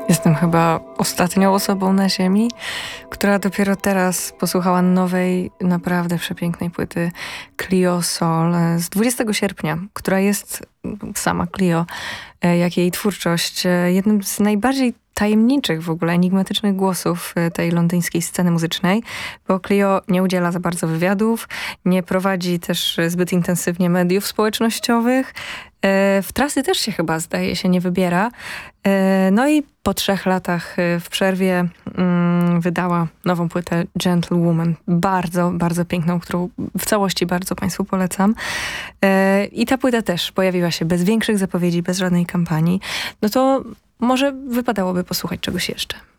Jestem chyba ostatnią osobą na ziemi, która dopiero teraz posłuchała nowej, naprawdę przepięknej płyty Clio Soul z 20 sierpnia, która jest, sama Clio, jak jej twórczość, jednym z najbardziej tajemniczych, w ogóle enigmatycznych głosów tej londyńskiej sceny muzycznej, bo Clio nie udziela za bardzo wywiadów, nie prowadzi też zbyt intensywnie mediów społecznościowych. W trasy też się chyba, zdaje się, nie wybiera. No i po 3 latach w przerwie wydała nową płytę Gentlewoman. Bardzo, bardzo piękną, którą w całości bardzo Państwu polecam. I ta płyta też pojawiła się bez większych zapowiedzi, bez żadnej kampanii. No to może wypadałoby posłuchać czegoś jeszcze.